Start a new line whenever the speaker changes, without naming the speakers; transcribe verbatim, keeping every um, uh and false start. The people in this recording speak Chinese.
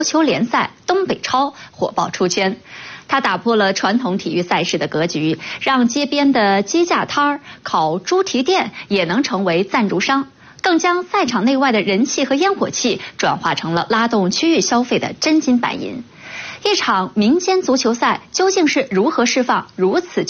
球联赛东北超火爆出圈。它打破了传统体育赛事的格局，让街边的鸡架摊儿、烤猪蹄店也能成为赞助商，更将赛场内外的人气和烟火气转化成了拉动区域消费的真金白银。一场民间足球赛究竟是如何释放如此